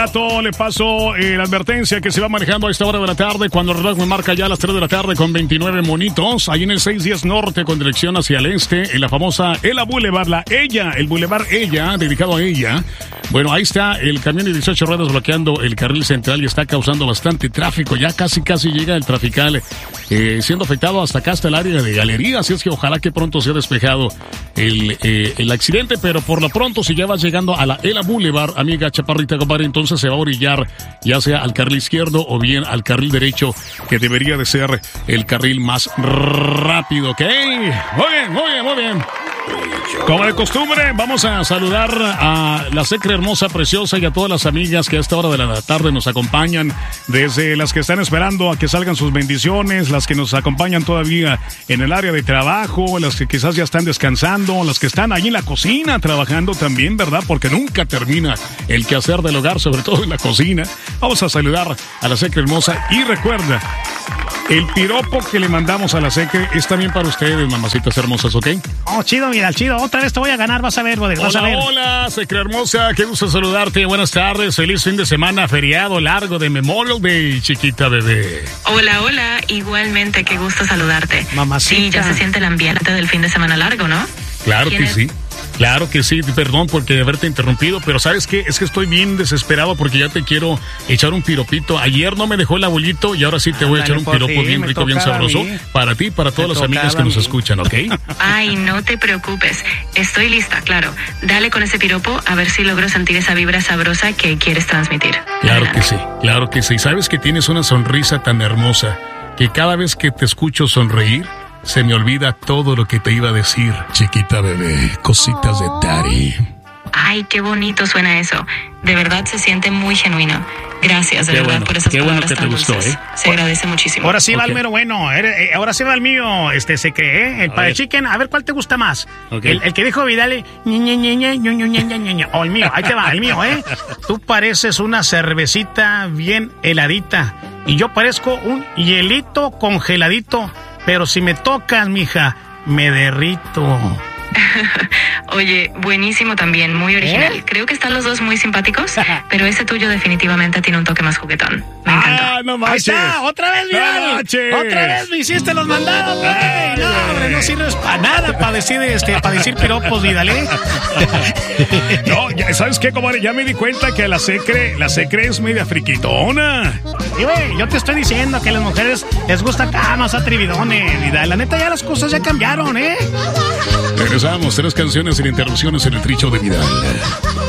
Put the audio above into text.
Le paso la advertencia que se va manejando a esta hora de la tarde cuando el reloj me marca ya las 3 de la tarde con 29 monitos. Ahí en el 610 Norte con dirección hacia el este, en la famosa Ela Boulevard, el Boulevard Ella, dedicado a ella. Bueno, ahí está el camión de 18 ruedas bloqueando el carril central y está causando bastante tráfico. Ya casi llega el trafical, siendo afectado hasta acá, hasta el área de galería. Así es que ojalá que pronto sea despejado el accidente, pero por lo pronto si ya vas llegando a la Ela Boulevard, amiga chaparrita, compadre, entonces se va a orillar ya sea al carril izquierdo o bien al carril derecho, que debería de ser el carril más rápido, ¿ok? Muy bien. Como de costumbre, vamos a saludar a la Secre hermosa, preciosa y a todas las amigas que a esta hora de la tarde nos acompañan, desde las que están esperando a que salgan sus bendiciones, las que nos acompañan todavía en el área de trabajo, las que quizás ya están descansando, las que están ahí en la cocina trabajando también, ¿verdad? Porque nunca termina el quehacer del hogar, sobre todo en la cocina. Vamos a saludar a la Secre hermosa y recuerda, el piropo que le mandamos a la Secre es también para ustedes, mamacitas hermosas, ¿ok? Oh, chido, mira, chido. Otra vez te voy a ganar, vas a ver, brother, vas a ver. Hola, Secre hermosa, qué gusto saludarte. Buenas tardes, feliz fin de semana, feriado largo de Memorial Day, chiquita bebé. Hola, igualmente, qué gusto saludarte. Mamacita. Sí, ya se siente el ambiente del fin de semana largo, ¿no? Claro que sí, perdón por haberte interrumpido, pero ¿sabes qué? Es que estoy bien desesperado porque ya te quiero echar un piropito. Ayer no me dejó el abuelito y ahora sí te voy a echar un piropo bien rico, bien sabroso. Para ti, para todas las amigas que nos escuchan, ¿ok? Ay, no te preocupes, estoy lista, claro. Dale con ese piropo a ver si logro sentir esa vibra sabrosa que quieres transmitir. Claro que sí. Sabes que tienes una sonrisa tan hermosa que cada vez que te escucho sonreír, se me olvida todo lo que te iba a decir, chiquita bebé, cositas de daddy. Ay, qué bonito suena eso. De verdad se siente muy genuino. Gracias, de verdad, por esas palabras tan dulces. Se agradece muchísimo. Ahora sí va el mero bueno. Ahora sí va el mío, se cree, el Pie Chicken. A ver, ¿cuál te gusta más? Okay. El que dijo Vidal, o el mío, ahí te va, el mío, ¿eh? Tú pareces una cervecita bien heladita y yo parezco un hielito congeladito, pero si me tocas, mija, me derrito. Oye, buenísimo también, muy original. Creo que están los dos muy simpáticos, pero ese tuyo definitivamente tiene un toque más juguetón. Me encantó. ¡Ah, no manches! ¡Ahí está! ¡Otra vez, Vidal! ¡No manches! ¡Otra vez me hiciste los mandados, güey! No, hombre, no sirves para nada para decir piropos, Vidal, ¿eh? No, ¿sabes qué, comadre? Ya me di cuenta que la Secre es media friquitona. Sí, güey, yo te estoy diciendo que a las mujeres les gusta acá más atrevidones, Vidal. La neta, ya las cosas ya cambiaron, ¿eh? Regresamos, 3 canciones sin interrupciones en el Tricho de Vidal.